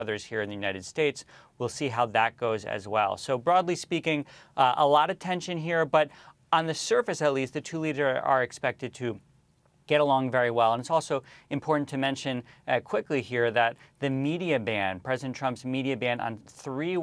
others here in the United States. We'll see how that goes as well. So broadly speaking, a lot of tension here, but on the surface, at least, the two leaders are expected to get along very well. And it's also important to mention quickly here that the media ban, President Trump's media ban on three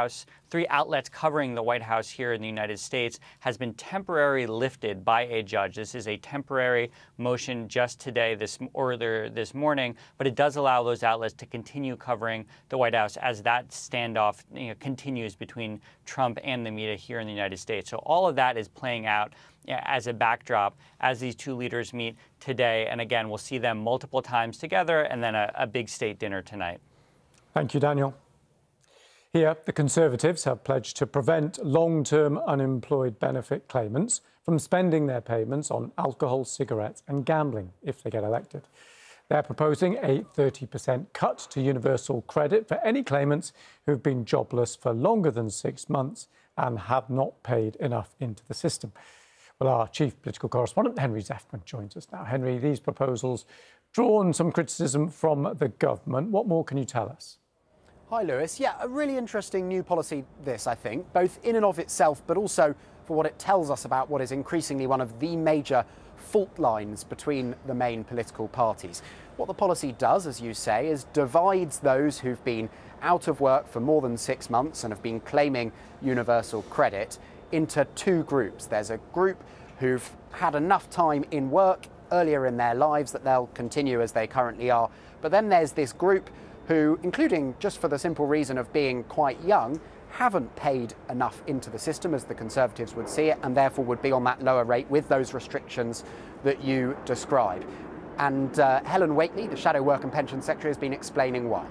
outlets covering the White House here in the United States has been temporarily lifted by a judge. This is a temporary motion just today, this morning, but it does allow those outlets to continue covering the White House as that standoff continues between Trump and the media here in the United States. So all of that is playing out as a backdrop as these two leaders meet today. And again, we'll see them multiple times together and then a big state dinner tonight. Thank you, Daniel. Here, the Conservatives have pledged to prevent long-term unemployed benefit claimants from spending their payments on alcohol, cigarettes and gambling if they get elected. They're proposing a 30% cut to universal credit for any claimants who've been jobless for longer than 6 months and have not paid enough into the system. Well, our chief political correspondent, Henry Zeffman, joins us now. Henry, these proposals drawn some criticism from the government. What more can you tell us? Hi, Lewis. Yeah, a really interesting new policy, this, I think, both in and of itself, but also for what it tells us about what is increasingly one of the major fault lines between the main political parties. What the policy does, as you say, is divides those who've been out of work for more than 6 months and have been claiming universal credit into two groups. There's a group who've had enough time in work earlier in their lives that they'll continue as they currently are. But then there's this group who, including just for the simple reason of being quite young, haven't paid enough into the system, as the Conservatives would see it, and therefore would be on that lower rate with those restrictions that you describe. And Helen Whately, the Shadow Work and Pension Secretary, has been explaining why.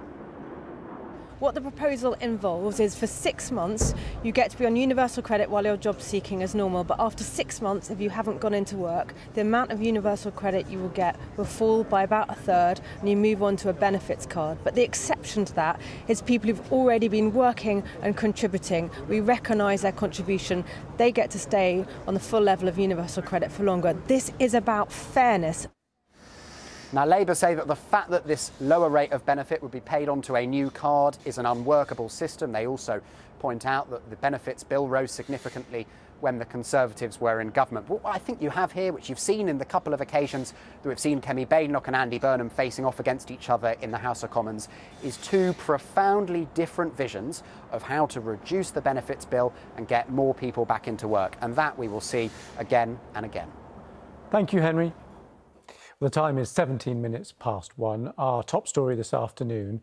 What the proposal involves is for 6 months, you get to be on universal credit while you're job seeking as normal. But after 6 months, if you haven't gone into work, the amount of universal credit you will get will fall by about a third and you move on to a benefits card. But the exception to that is people who've already been working and contributing. We recognise their contribution. They get to stay on the full level of universal credit for longer. This is about fairness. Now, Labour say that the fact that this lower rate of benefit would be paid onto a new card is an unworkable system. They also point out that the benefits bill rose significantly when the Conservatives were in government. But what I think you have here, which you've seen in the couple of occasions that we've seen Kemi Badenoch and Andy Burnham facing off against each other in the House of Commons, is two profoundly different visions of how to reduce the benefits bill and get more people back into work. And that we will see again and again. Thank you, Henry. The time is 17 minutes past 1. Our top story this afternoon: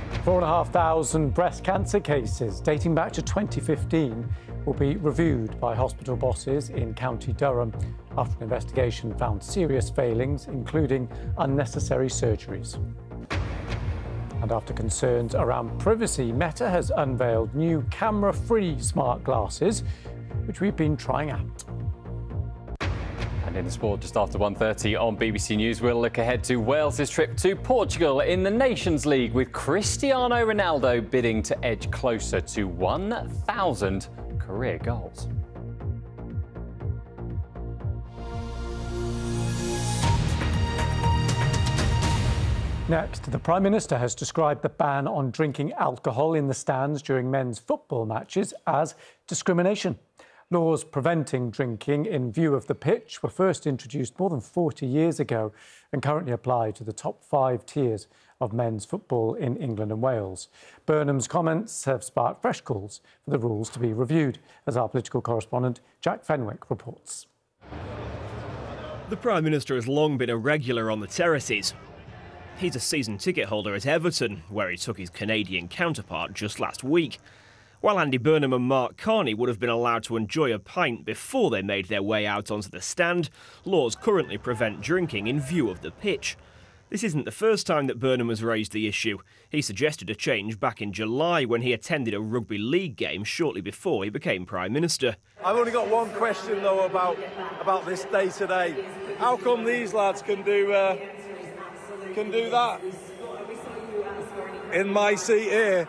4,500 breast cancer cases dating back to 2015 will be reviewed by hospital bosses in County Durham after an investigation found serious failings, including unnecessary surgeries. And after concerns around privacy, Meta has unveiled new camera-free smart glasses, which we've been trying out. In the sport, just after 1:30 on BBC News, we'll look ahead to Wales's trip to Portugal in the Nations League, with Cristiano Ronaldo bidding to edge closer to 1,000 career goals. Next, the Prime Minister has described the ban on drinking alcohol in the stands during men's football matches as discrimination. Laws preventing drinking in view of the pitch were first introduced more than 40 years ago and currently apply to the top 5 tiers of men's football in England and Wales. Burnham's comments have sparked fresh calls for the rules to be reviewed, as our political correspondent Jack Fenwick reports. The Prime Minister has long been a regular on the terraces. He's a season ticket holder at Everton, where he took his Canadian counterpart just last week. While Andy Burnham and Mark Carney would have been allowed to enjoy a pint before they made their way out onto the stand, laws currently prevent drinking in view of the pitch. This isn't the first time that Burnham has raised the issue. He suggested a change back in July when he attended a rugby league game shortly before he became Prime Minister. I've only got one question, though, about this day today. How come these lads can do that? In my seat here,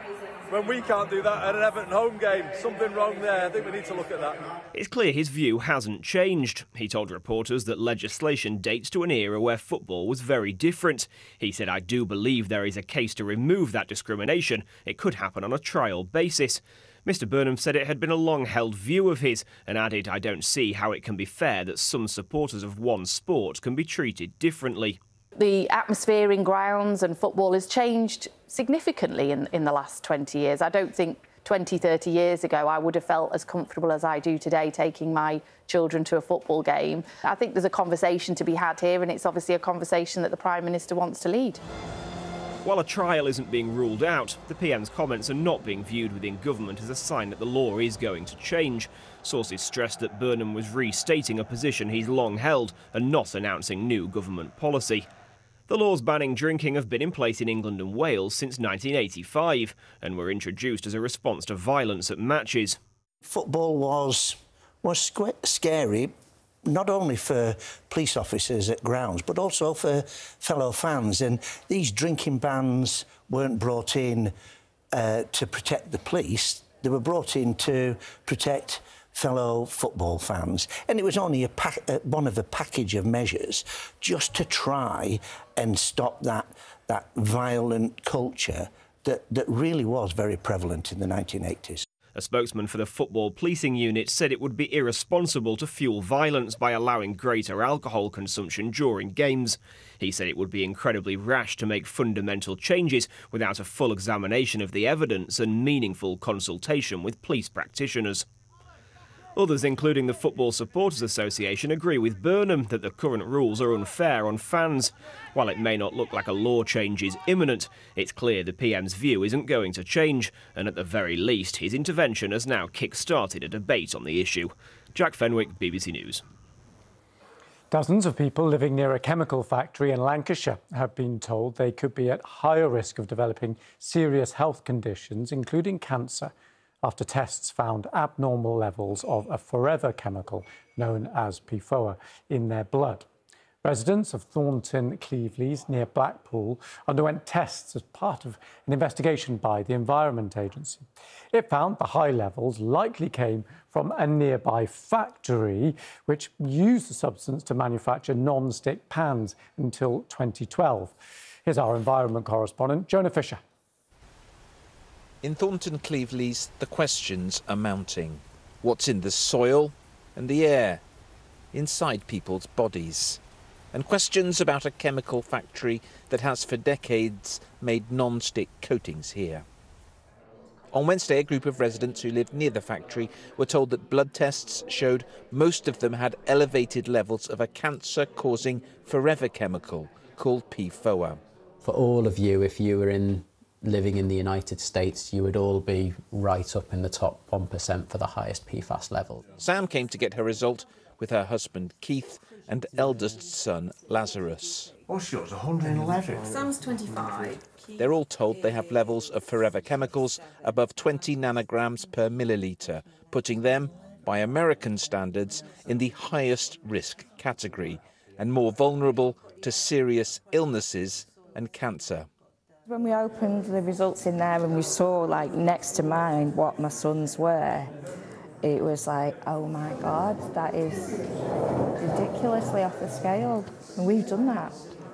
when we can't do that at an Everton home game. Something wrong there. I think we need to look at that. It's clear his view hasn't changed. He told reporters that legislation dates to an era where football was very different. He said, "I do believe there is a case to remove that discrimination. It could happen on a trial basis." Mr Burnham said it had been a long-held view of his and added, "I don't see how it can be fair that some supporters of one sport can be treated differently." The atmosphere in grounds and football has changed significantly in the last 20 years. I don't think 20, 30 years ago I would have felt as comfortable as I do today taking my children to a football game. I think there's a conversation to be had here, and it's obviously a conversation that the Prime Minister wants to lead. While a trial isn't being ruled out, the PM's comments are not being viewed within government as a sign that the law is going to change. Sources stressed that Burnham was restating a position he's long held and not announcing new government policy. The laws banning drinking have been in place in England and Wales since 1985 and were introduced as a response to violence at matches. Football was scary, not only for police officers at grounds, but also for fellow fans. And these drinking bans weren't brought in to protect the police. They were brought in to protect fellow football fans. And it was only one of a package of measures just to try and stop that violent culture that really was very prevalent in the 1980s. A spokesman for the Football Policing Unit said it would be irresponsible to fuel violence by allowing greater alcohol consumption during games. He said it would be incredibly rash to make fundamental changes without a full examination of the evidence and meaningful consultation with police practitioners. Others, including the Football Supporters Association, agree with Burnham that the current rules are unfair on fans. While it may not look like a law change is imminent, it's clear the PM's view isn't going to change, and at the very least, his intervention has now kick-started a debate on the issue. Jack Fenwick, BBC News. Dozens of people living near a chemical factory in Lancashire have been told they could be at higher risk of developing serious health conditions, including cancer, after tests found abnormal levels of a forever chemical known as PFOA in their blood. Residents of Thornton Cleveleys near Blackpool underwent tests as part of an investigation by the Environment Agency. It found the high levels likely came from a nearby factory which used the substance to manufacture non-stick pans until 2012. Here's our environment correspondent, Jonah Fisher. In Thornton Cleveleys, the questions are mounting. What's in the soil and the air, inside people's bodies? And questions about a chemical factory that has for decades made non-stick coatings here. On Wednesday, a group of residents who lived near the factory were told that blood tests showed most of them had elevated levels of a cancer-causing forever chemical called PFOA. For all of you, if you were living in the United States, you would all be right up in the top 1% for the highest PFAS level. Sam came to get her result with her husband Keith and eldest son Lazarus. What's yours, 111? Sam's 25. They're all told they have levels of forever chemicals above 20 nanograms per millilitre, putting them, by American standards, in the highest risk category and more vulnerable to serious illnesses and cancer. When we opened the results in there and we saw, like, next to mine what my sons were, it was like, oh my God, that is ridiculously off the scale. And we've done that.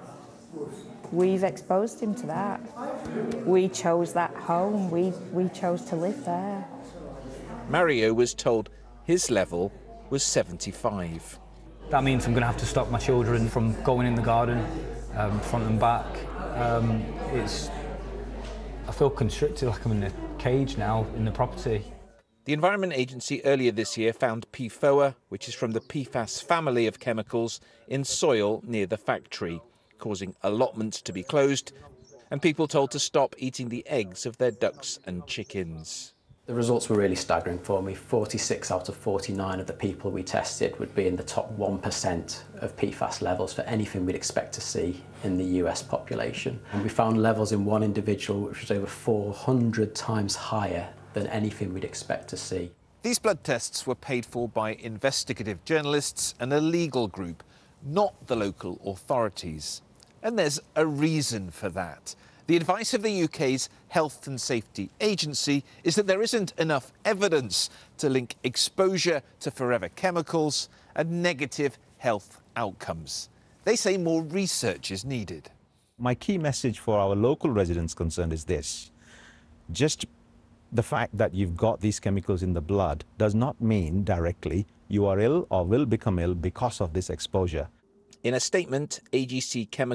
We've exposed him to that. We chose that home. We chose to live there. Mario was told his level was 75. That means I'm going to have to stop my children from going in the garden, front and back. I feel constricted, like I'm in a cage now in the property. The Environment Agency earlier this year found PFOA, which is from the PFAS family of chemicals, in soil near the factory, causing allotments to be closed and people told to stop eating the eggs of their ducks and chickens. The results were really staggering for me. 46 out of 49 of the people we tested would be in the top 1% of PFAS levels for anything we'd expect to see in the US population. And we found levels in one individual which was over 400 times higher than anything we'd expect to see. These blood tests were paid for by investigative journalists and a legal group, not the local authorities. And there's a reason for that. The The advice of the UK's Health and Safety Agency is that there isn't enough evidence to link exposure to forever chemicals and negative health outcomes. They say more research is needed. My key message for our local residents concerned is this: just the fact that you've got these chemicals in the blood does not mean directly you are ill or will become ill because of this exposure. In a statement, AGC Chemical